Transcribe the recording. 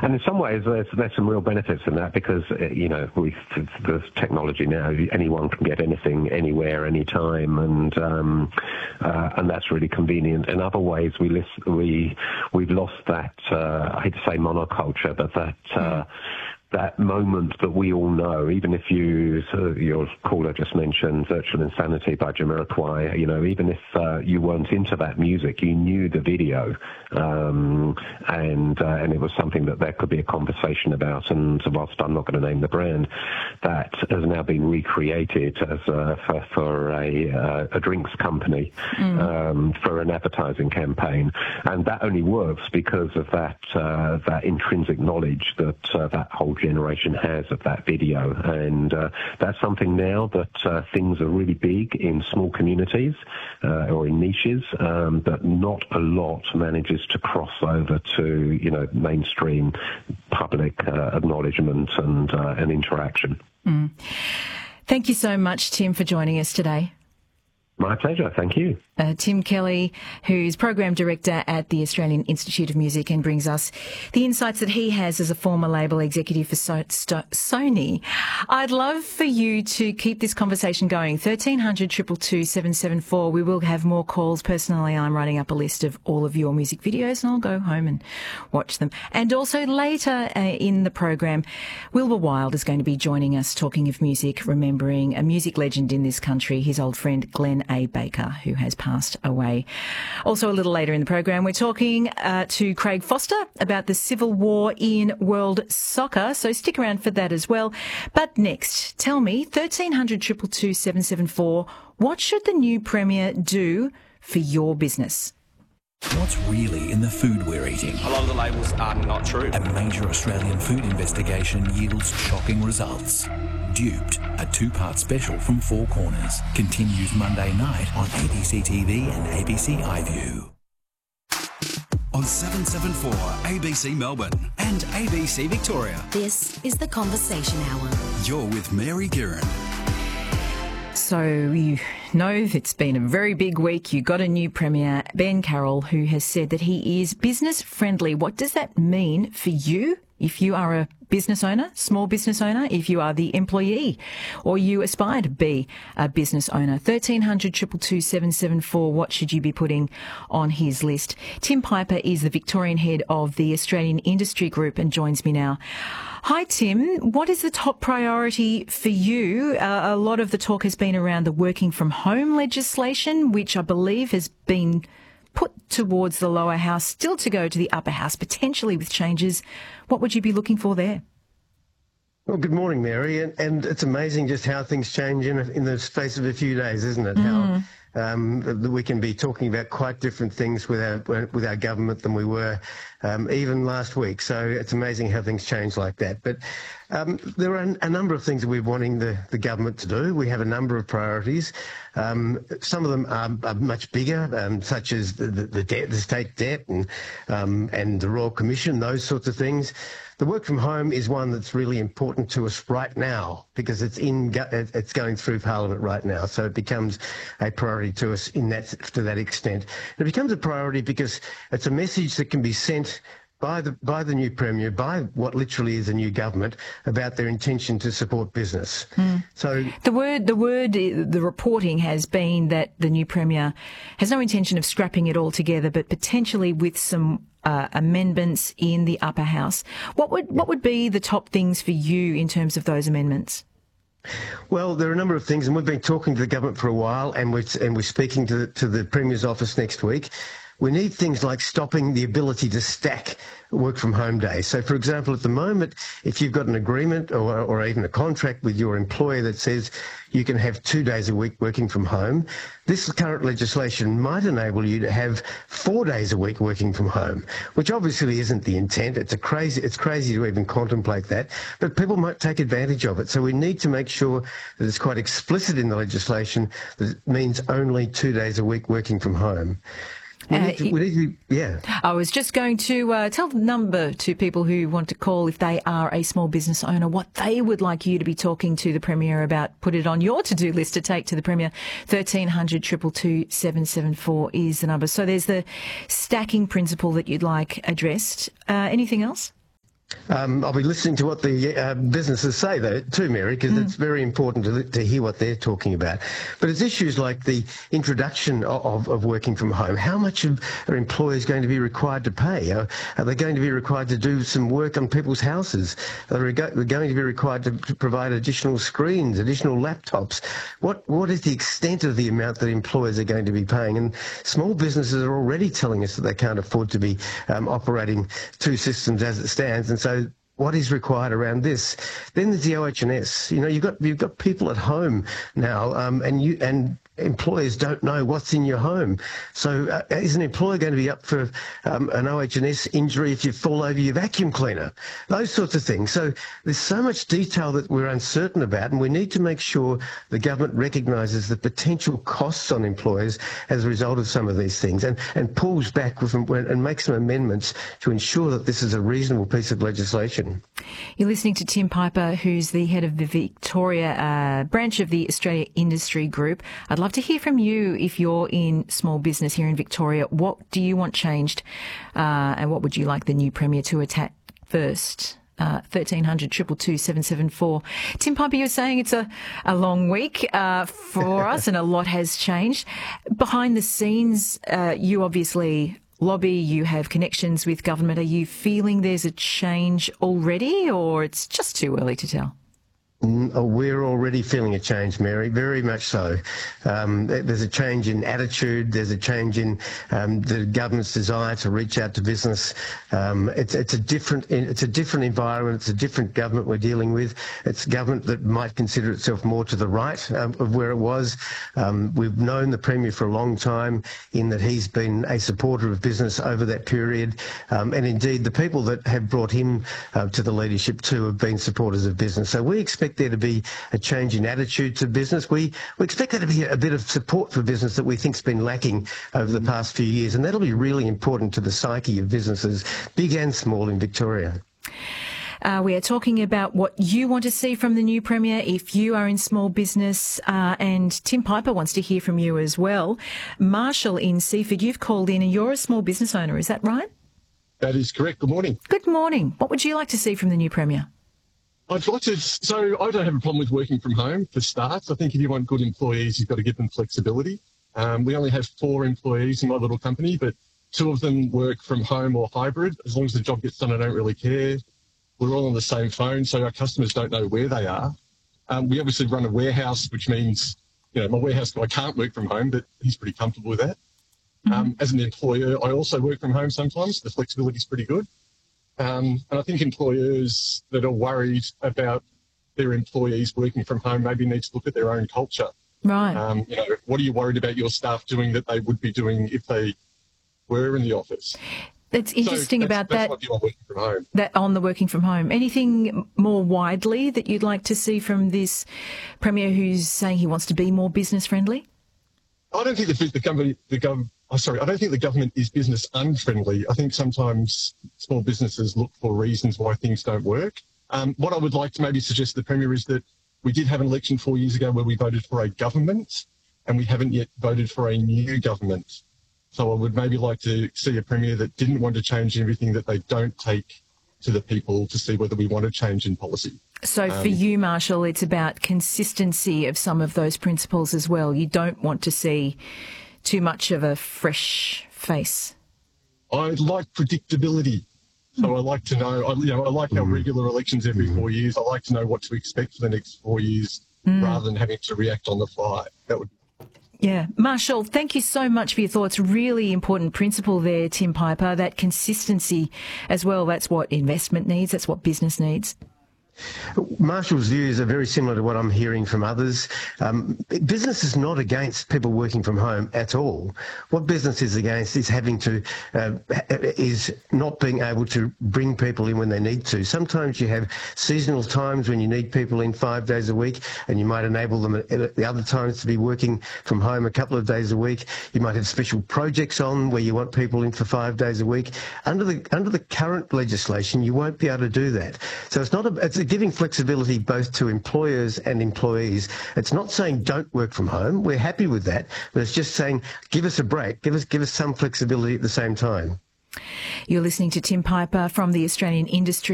And in some ways, there's some real benefits in that because, there's technology now. Anyone can get anything, anywhere, anytime, and that's really convenient. In other ways, we've lost that, I hate to say monoculture, but that moment that we all know, even if your caller just mentioned Virtual Insanity by Jamiroquai, even if you weren't into that music, you knew the video, and it was something that there could be a conversation about. And whilst I'm not going to name the brand, that has now been recreated as for a drinks company, for an advertising campaign. And that only works because of that intrinsic knowledge that that whole generation has of that video. And that's something now that things are really big in small communities or in niches, but not a lot manages to cross over to mainstream public acknowledgement and interaction. Thank you so much, Tim, for joining us today. My pleasure. Thank you. Tim Kelly, who's Program Director at the Australian Institute of Music, and brings us the insights that he has as a former label executive for Sony. I'd love for you to keep this conversation going. 1300 222 774. We will have more calls. Personally, I'm writing up a list of all of your music videos and I'll go home and watch them. And also later in the program, Wilbur Wilde is going to be joining us talking of music, remembering a music legend in this country, his old friend Glenn A. Baker, who has passed away. Also, a little later in the program, we're talking to Craig Foster about the civil war in world soccer, so stick around for that as well. But next, tell me, 1300 222 774, what should the new Premier do for your business? What's really in the food we're eating? A lot of the labels are not true. A major Australian food investigation yields shocking results. Duped, a two-part special from Four Corners, continues Monday night on ABC TV and ABC iView. On 774 ABC Melbourne and ABC Victoria. This is The Conversation Hour. You're with Mary Guerin. So you know it's been a very big week. You got a new Premier, Ben Carroll, who has said that he is business friendly. What does that mean for you if you are a business owner, small business owner, if you are the employee or you aspire to be a business owner? 1300 222 774. What should you be putting on his list? Tim Piper is the Victorian head of the Australian Industry Group and joins me now. Hi, Tim. What is the top priority for you? A lot of the talk has been around the working from home legislation, which I believe has been put towards the lower house, still to go to the upper house, potentially with changes. What would you be looking for there? Well, good morning, Mary. And it's amazing just how things change in the space of a few days, isn't it? How we can be talking about quite different things with our government than we were even last week. So it's amazing how things change like that. But there are a number of things that we're wanting the government to do. We have a number of priorities. Some of them are much bigger, such as the debt, the state debt, and the Royal Commission, those sorts of things. The work from home is one that's really important to us right now because it's going through Parliament right now. So it becomes a priority to us to that extent. It becomes a priority because it's a message that can be sent by the new Premier, by what literally is a new government, about their intention to support business. So the reporting has been that the new Premier has no intention of scrapping it all together, but potentially with some amendments in the upper house. What would be the top things for you in terms of those amendments? Well, there are a number of things, and we've been talking to the government for a while, and we're speaking to the Premier's office next week. We need things like stopping the ability to stack work from home days. So, for example, at the moment, if you've got an agreement or even a contract with your employer that says you can have 2 days a week working from home, this current legislation might enable you to have 4 days a week working from home, which obviously isn't the intent. It's crazy to even contemplate that, but people might take advantage of it. So we need to make sure that it's quite explicit in the legislation that it means only 2 days a week working from home. I was just going to tell the number to people who want to call if they are a small business owner, what they would like you to be talking to the Premier about. Put it on your to-do list to take to the Premier. 1300 222 774 is the number. So there's the stacking principle that you'd like addressed. Anything else? I'll be listening to what the businesses say, though, too, Mary, because it's very important to hear what they're talking about. But it's issues like the introduction of working from home. How much are employers going to be required to pay? Are they going to be required to do some work on people's houses? Are they going to be required to provide additional screens, additional laptops? What is the extent of the amount that employers are going to be paying? And small businesses are already telling us that they can't afford to be operating two systems as it stands. And so what is required around this? Then there's the OH&S. You know, you've got people at home now, and employers don't know what's in your home. So is an employer going to be up for an OH&S injury if you fall over your vacuum cleaner? Those sorts of things. So there's so much detail that we're uncertain about, and we need to make sure the government recognises the potential costs on employers as a result of some of these things, and pulls back and makes some amendments to ensure that this is a reasonable piece of legislation. You're listening to Tim Piper, who's the head of the Victoria branch of the Australia Industry Group. I'd love to hear from you if you're in small business here in Victoria. What do you want changed, and what would you like the new Premier to attack first? 1300 222 774. Tim Piper, you're saying it's a long week for us and a lot has changed. Behind the scenes, you obviously lobby, you have connections with government. Are you feeling there's a change already, or it's just too early to tell? We're already feeling a change, Mary, very much so. There's a change in attitude. There's a change in the government's desire to reach out to business. It's a different environment. It's a different government we're dealing with. It's a government that might consider itself more to the right of where it was. We've known the Premier for a long time in that he's been a supporter of business over that period. And indeed, the people that have brought him to the leadership too have been supporters of business. So we expect there to be a change in attitude to business. We expect there to be a bit of support for business that we think's been lacking over the past few years, and that'll be really important to the psyche of businesses, big and small, in Victoria. We are talking about what you want to see from the new Premier if you are in small business, and Tim Piper wants to hear from you as well. Marshall in Seaford, you've called in and you're a small business owner, is that right? That is correct. Good morning. Good morning. What would you like to see from the new Premier? I'd like to, so I don't have a problem with working from home for starts. I think if you want good employees, you've got to give them flexibility. We only have 4 employees in my little company, but 2 of them work from home or hybrid. As long as the job gets done, I don't really care. We're all on the same phone, so our customers don't know where they are. We obviously run a warehouse, which means, you know, my warehouse guy can't work from home, but he's pretty comfortable with that. As an employer, I also work from home sometimes. The flexibility is pretty good. And I think employers that are worried about their employees working from home maybe need to look at their own culture. Right. You know, what are you worried about your staff doing that they would be doing if they were in the office? That's interesting about that. That's my view on working from home. That on the working from home. Anything more widely that you'd like to see from this Premier who's saying he wants to be more business friendly? I don't think I don't think the government is business unfriendly. I think sometimes small businesses look for reasons why things don't work. What I would like to maybe suggest to the Premier is that we did have an election 4 years ago where we voted for a government, and we haven't yet voted for a new government. So I would maybe like to see a Premier that didn't want to change everything that they don't take to the people to see whether we want to change in policy. So for you, Marshall, it's about consistency of some of those principles as well. You don't want to see too much of a fresh face. I like predictability. So I like to know, I like our regular elections every 4 years. I like to know what to expect for the next 4 years rather than having to react on the fly. That would. Yeah. Marshall, thank you so much for your thoughts. Really important principle there, Tim Piper, that consistency as well. That's what investment needs. That's what business needs. Marshall's views are very similar to what I'm hearing from others. Business is not against people working from home at all. What business is against is is not being able to bring people in when they need to. Sometimes you have seasonal times when you need people in 5 days a week, and you might enable them at the other times to be working from home a couple of days a week. You might have special projects on where you want people in for 5 days a week. Under the current legislation, you won't be able to do that. So it's giving flexibility both to employers and employees. It's not saying don't work from home. We're happy with that, but it's just saying give us a break, give us some flexibility at the same time. You're listening to Tim Piper from the Australian Industry